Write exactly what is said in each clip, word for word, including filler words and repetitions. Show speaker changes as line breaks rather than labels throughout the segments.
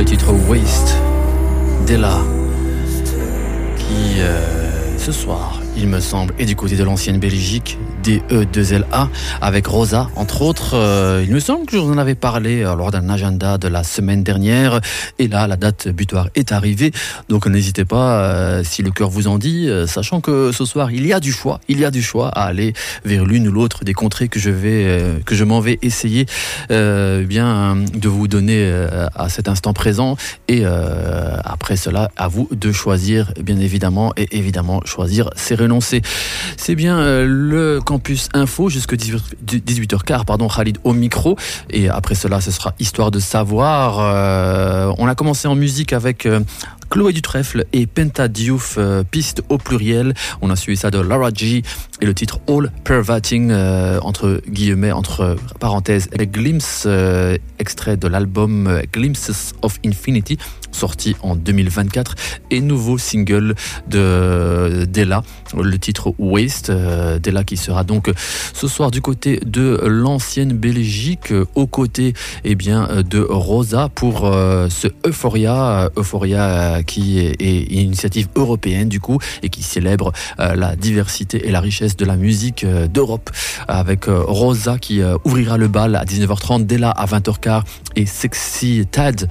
le titre Waste d'Ella, qui euh, ce soir, il me semble, est du côté de l'ancienne Belgique, D E deux L A, avec Rosa, entre autres. Euh, il me semble que je vous en avais parlé euh, lors d'un agenda de la semaine dernière. Et là, la date butoir est arrivée. Donc n'hésitez pas, euh, si le cœur vous en dit, euh, sachant que ce soir, il y a du choix. Il y a du choix à aller vers l'une ou l'autre des contrées que je vais, euh, que je m'en vais essayer euh, bien de vous donner euh, à cet instant présent. Et euh, après cela, à vous de choisir, bien évidemment, et évidemment choisir ses renoncés. C'est bien euh, le Campus Info jusqu'à dix-huit heures quinze, pardon, Khalid au micro. Et après cela, ce sera Histoire de savoir. Euh, on a commencé en musique avec euh, Chloé Dutrèfle et Penta Diouf, euh, piste au pluriel. On a suivi ça de Lara G et le titre All Perverting, euh, entre guillemets, entre parenthèses, les Glimpses, euh, extrait de l'album euh, Glimpses of Infinity, sorti en deux mille vingt-quatre, et nouveau single de d'Ella, le titre Waste, euh, d'Ella qui sera donc ce soir du côté de l'ancienne Belgique, aux côtés eh bien, de Rosa pour euh, ce Euphoria, Euphoria qui est, est une initiative européenne du coup, et qui célèbre euh, la diversité et la richesse de la musique euh, d'Europe, avec euh, Rosa qui euh, ouvrira le bal à dix-neuf heures trente, d'Ella à vingt heures quinze et Sexy Tad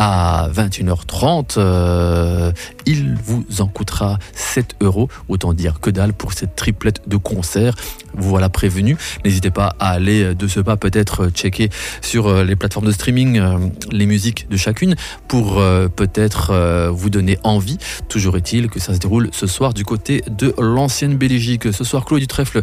à vingt et une heures trente. Euh, il vous en coûtera sept euros, autant dire que dalle pour cette triplette de concerts. Vous voilà prévenu. N'hésitez pas à aller de ce pas peut-être checker sur les plateformes de streaming euh, les musiques de chacune pour euh, peut-être euh, vous donner envie. Toujours est-il que ça se déroule ce soir du côté de l'ancienne Belgique. Ce soir, Chloé Dutrèfle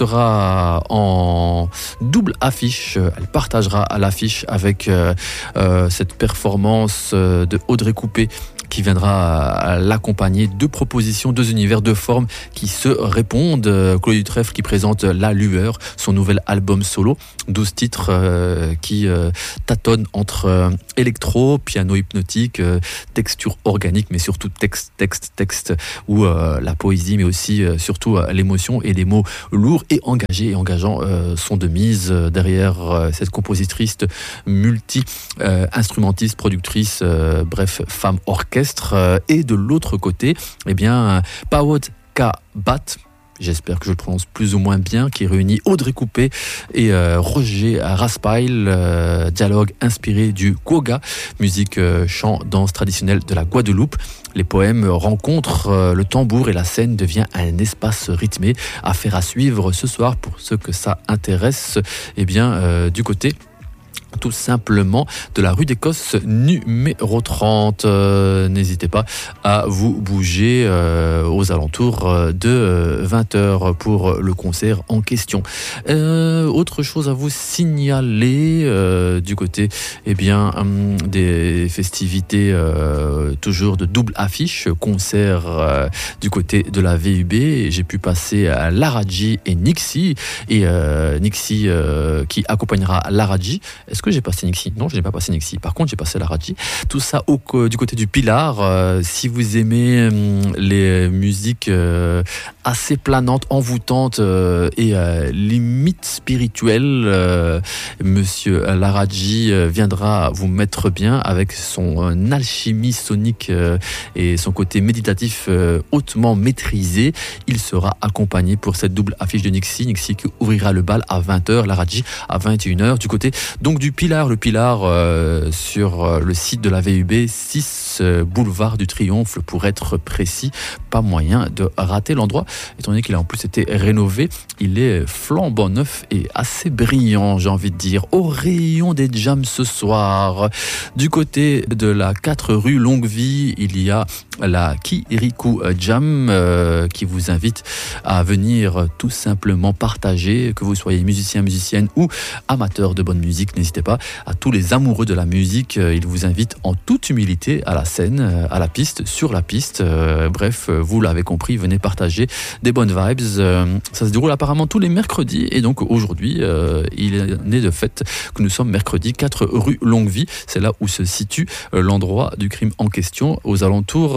sera en double affiche. Elle partagera à l'affiche avec euh, euh, cette performance euh, de Audrey Coupé, qui viendra l'accompagner. Deux propositions, deux univers, deux formes qui se répondent. Chloé Dutrèfle qui présente La Lueur, son nouvel album solo, douze titres euh, qui euh, tâtonnent entre euh, électro, piano hypnotique, euh, texture organique, mais surtout texte, texte, texte, où euh, la poésie, mais aussi euh, surtout euh, l'émotion et des mots lourds et engagés et engageants euh, sont de mise euh, derrière euh, cette compositrice multi-instrumentiste, euh, productrice, euh, bref, femme orchestre. Et de l'autre côté, eh bien, Pawod Kabat, j'espère que je le prononce plus ou moins bien, qui réunit Audrey Coupé et euh, Roger Raspail, euh, dialogue inspiré du Kwoga, musique, euh, chant, danse traditionnelle de la Guadeloupe. Les poèmes rencontrent euh, le tambour et la scène devient un espace rythmé. Affaire à suivre ce soir pour ceux que ça intéresse, eh bien, euh, du côté tout simplement de la rue d'Écosse numéro trente. Euh, n'hésitez pas à vous bouger euh, aux alentours de vingt heures pour le concert en question. Euh, autre chose à vous signaler euh, du côté eh bien, hum, des festivités euh, toujours de double affiche, concert euh, du côté de la V U B. J'ai pu passer à Lara G et Nixie, et euh, Nixie euh, qui accompagnera Lara G. Est-ce que j'ai passé Nixie? Non, je n'ai pas passé Nixie. Par contre, j'ai passé la Raji. Tout ça au, du côté du Pilar. Euh, si vous aimez euh, les musiques euh, assez planantes, envoûtantes euh, et euh, limite spirituelles, euh, Monsieur Laraji euh, viendra vous mettre bien avec son euh, alchimie sonique euh, et son côté méditatif euh, hautement maîtrisé. Il sera accompagné pour cette double affiche de Nixie. Nixie qui ouvrira le bal à vingt heures, Laraji à vingt et une heures. Du côté donc du Pilar, le Pilar euh, sur euh, le site de la V U B, six euh, boulevard du Triomphe pour être précis. Pas moyen de rater l'endroit, étant donné qu'il a en plus été rénové. Il est flambant neuf et assez brillant, j'ai envie de dire. Au rayon des jams ce soir, du côté de la quatre rue Longue-Vie, il y a la Kirikou Jam euh, qui vous invite à venir tout simplement partager, que vous soyez musicien, musicienne ou amateur de bonne musique. N'hésitez pas, à tous les amoureux de la musique, euh, il vous invite en toute humilité à la scène, euh, à la piste, sur la piste. Euh, bref, euh, vous l'avez compris, venez partager des bonnes vibes. Euh, ça se déroule apparemment tous les mercredis, et donc aujourd'hui, euh, il est né de fait que nous sommes mercredi quatre rue Longue-Vie. C'est là où se situe euh, l'endroit du crime en question, aux alentours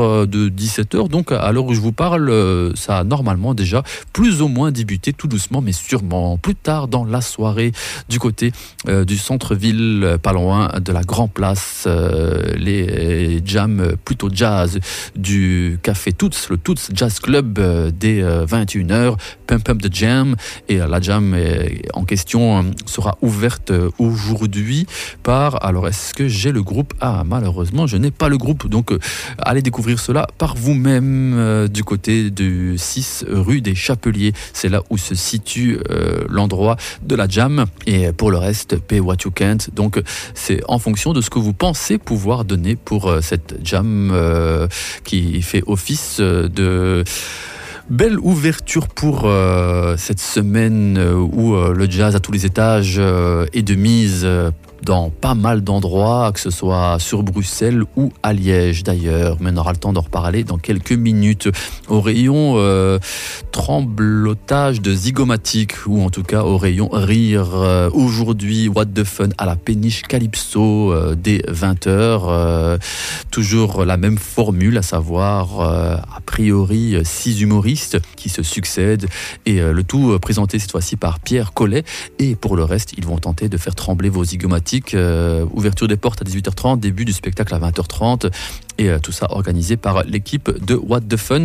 de dix-sept heures, donc à l'heure où je vous parle, ça a normalement déjà plus ou moins débuté tout doucement, mais sûrement plus tard dans la soirée du côté euh, du centre-ville, pas loin de la Grand Place, euh, les jams plutôt jazz du café Toots, le Toots Jazz Club euh, dès euh, vingt et une heures, Pump Pump the Jam, et euh, la jam est, en question euh, sera ouverte euh, aujourd'hui par, alors est-ce que j'ai le groupe? Ah, malheureusement je n'ai pas le groupe, donc euh, allez découvrir cela par vous-même euh, du côté du six rue des Chapeliers, c'est là où se situe euh, l'endroit de la jam, et pour le reste, pay what you can't, donc c'est en fonction de ce que vous pensez pouvoir donner pour euh, cette jam euh, qui fait office de belle ouverture pour euh, cette semaine où euh, le jazz à tous les étages euh, est de mise euh, dans pas mal d'endroits, que ce soit sur Bruxelles ou à Liège d'ailleurs, mais on aura le temps d'en reparler dans quelques minutes. Au rayon euh, tremblotage de zygomatique, ou en tout cas au rayon rire, euh, aujourd'hui What the Fun à la péniche Calypso euh, dès vingt heures, euh, toujours la même formule, à savoir euh, a priori six humoristes qui se succèdent, et euh, le tout euh, présenté cette fois-ci par Pierre Collet, et pour le reste ils vont tenter de faire trembler vos zygomatiques. Euh, ouverture des portes à dix-huit heures trente, début du spectacle à vingt heures trente, et euh, tout ça organisé par l'équipe de What the Fun.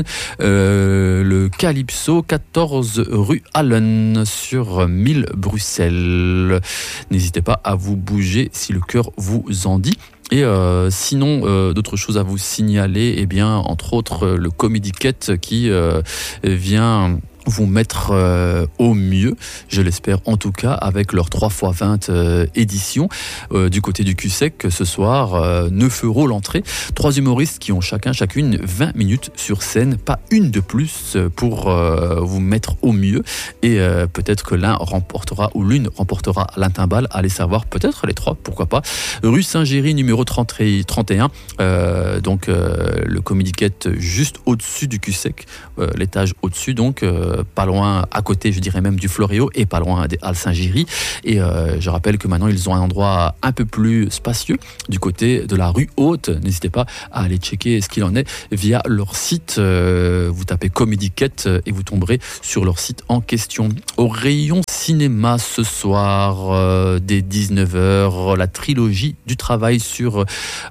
Euh, le Calypso, quatorze rue Allen sur mille Bruxelles. N'hésitez pas à vous bouger si le cœur vous en dit. Et euh, sinon, euh, d'autres choses à vous signaler, eh bien, entre autres, euh, le Comedy Cat qui euh, vient vous mettre euh, au mieux, je l'espère en tout cas, avec leur trois fois vingt euh, éditions euh, du côté du Q-Sec ce soir, euh, neuf euros l'entrée, trois humoristes qui ont chacun chacune vingt minutes sur scène, pas une de plus pour euh, vous mettre au mieux, et euh, peut-être que l'un remportera ou l'une remportera l'un timbal, allez savoir, peut-être les trois, pourquoi pas. Rue Saint-Géry numéro trente et un, euh, donc euh, le Comedy Cat juste au-dessus du Q-Sec, euh, l'étage au-dessus, donc euh, pas loin, à côté, je dirais même du Floréo, et pas loin des Halles Saint-Géry. Et euh, je rappelle que maintenant, ils ont un endroit un peu plus spacieux du côté de la rue Haute. N'hésitez pas à aller checker ce qu'il en est via leur site. Euh, vous tapez Comedy Cat et vous tomberez sur leur site en question. Au rayon cinéma ce soir, euh, dès dix-neuf heures, la trilogie du travail sur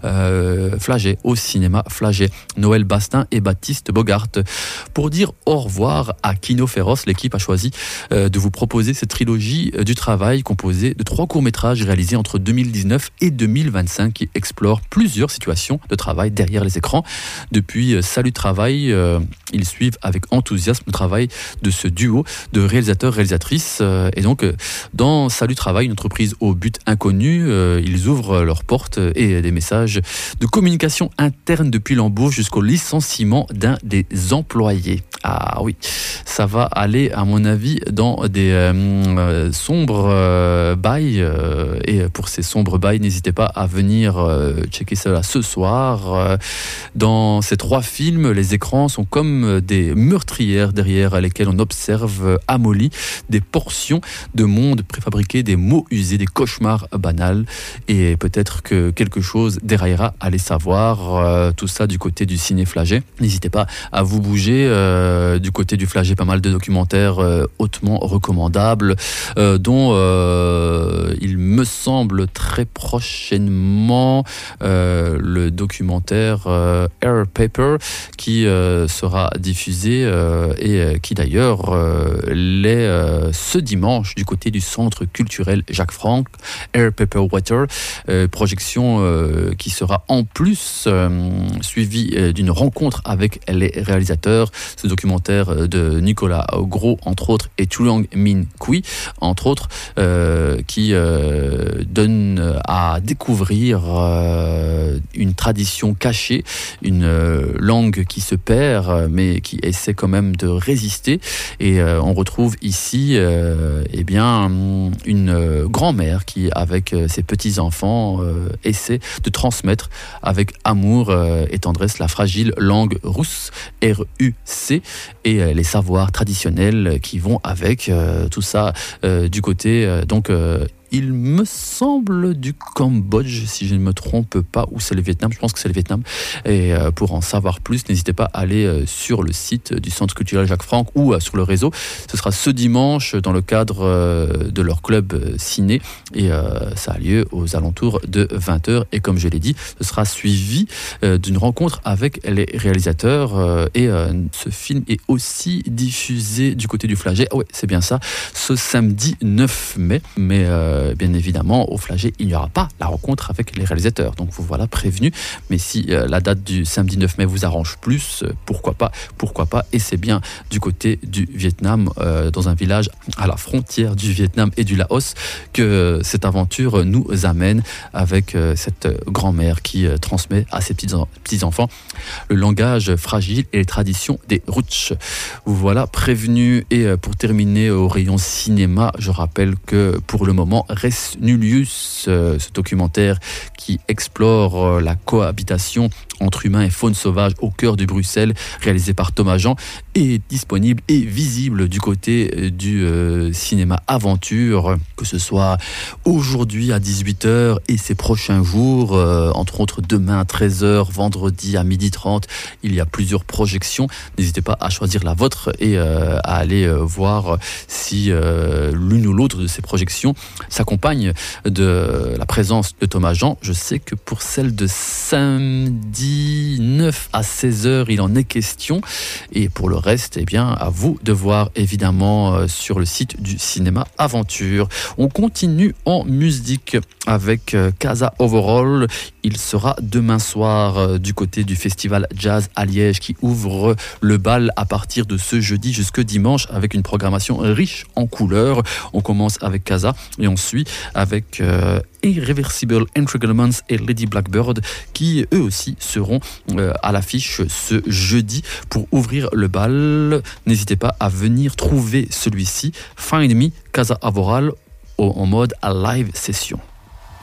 euh, Flagey, au cinéma Flagey. Noël Bastin et Baptiste Bogart. Pour dire au revoir à Kino Féroce, l'équipe a choisi euh, de vous proposer cette trilogie euh, du travail composée de trois courts-métrages réalisés entre deux mille dix-neuf et deux mille vingt-cinq qui explorent plusieurs situations de travail derrière les écrans. Depuis euh, Salut Travail, euh, ils suivent avec enthousiasme le travail de ce duo de réalisateurs-réalisatrices. Euh, et donc, euh, dans Salut Travail, une entreprise au but inconnu, euh, ils ouvrent leurs portes et des messages de communication interne depuis l'embauche jusqu'au licenciement d'un des employés. Ah oui, ça va aller à mon avis dans des euh, sombres euh, bails, euh, et pour ces sombres bails, n'hésitez pas à venir euh, checker cela ce soir. Euh, dans ces trois films, les écrans sont comme des meurtrières derrière lesquelles on observe amollis des portions de monde préfabriqué, des mots usés, des cauchemars banals, et peut-être que quelque chose déraillera, allez savoir. Euh, tout ça du côté du ciné Flagey. N'hésitez pas à vous bouger. Euh, du côté du Flagey, pas mal de documentaires euh, hautement recommandables, euh, dont euh, il me semble très prochainement euh, le documentaire euh, Air Paper qui euh, sera diffusé euh, et euh, qui d'ailleurs euh, l'est euh, ce dimanche du côté du centre culturel Jacques Franck. Air Paper Water, euh, projection euh, qui sera en plus euh, suivie euh, d'une rencontre avec les réalisateurs. Ce documentaire de Nicolas Gros, entre autres, et Truong Minh Quy, entre autres, euh, qui euh, donne à découvrir euh, une tradition cachée, une euh, langue qui se perd, mais qui essaie quand même de résister. Et euh, on retrouve ici euh, eh bien, une euh, grand-mère qui, avec euh, ses petits-enfants, euh, essaie de transmettre avec amour euh, et tendresse la fragile langue rousse, R U C, et euh, les savoirs traditionnels qui vont avec, euh, tout ça euh, du côté euh, donc euh, il me semble du Cambodge, si je ne me trompe pas, ou c'est le Vietnam, je pense que c'est le Vietnam. Et euh, pour en savoir plus, n'hésitez pas à aller euh, sur le site du Centre culturel Jacques Franck ou euh, sur le réseau. Ce sera ce dimanche dans le cadre euh, de leur club euh, ciné et euh, ça a lieu aux alentours de vingt heures et comme je l'ai dit, ce sera suivi euh, d'une rencontre avec les réalisateurs euh, et euh, ce film est aussi diffusé du côté du Flagey. Ah ouais, c'est bien ça, ce samedi neuf mai, mais euh, bien évidemment au Flagey, il n'y aura pas la rencontre avec les réalisateurs. Donc vous voilà prévenus, mais si euh, la date du samedi neuf mai vous arrange plus, euh, pourquoi pas, pourquoi pas, et c'est bien du côté du Vietnam, euh, dans un village à la frontière du Vietnam et du Laos, que cette aventure nous amène avec euh, cette grand-mère qui euh, transmet à ses petits-enfants le langage fragile et les traditions des Roots. Vous voilà prévenus. Et euh, pour terminer au rayon cinéma, je rappelle que pour le moment, Res Nullius, euh, ce documentaire qui explore euh, la cohabitation entre humains et faune sauvage au cœur de Bruxelles, réalisé par Thomas Jean, est disponible et visible du côté du euh, cinéma Aventure, que ce soit aujourd'hui à dix-huit heures et ces prochains jours, euh, entre autres demain à treize heures, vendredi à midi trente, il y a plusieurs projections. N'hésitez pas à choisir la vôtre et euh, à aller euh, voir si euh, l'une ou l'autre de ces projections s'accompagne de la présence de Thomas Jean. Je sais que pour celle de samedi neuf à seize heures, il en est question. Et pour le reste, eh bien, à vous de voir évidemment euh, sur le site du cinéma Aventure. On continue en musique avec euh, Casa Overall. Il sera demain soir euh, du côté du festival Jazz à Liège qui ouvre le bal à partir de ce jeudi jusque dimanche avec une programmation riche en couleurs. On commence avec Casa et on suit avec euh, Irreversible Entanglements et Lady Blackbird qui eux aussi seront euh, à l'affiche ce jeudi pour ouvrir le bal. N'hésitez pas à venir trouver celui-ci, Find Me, Casa Overall, en mode à live session.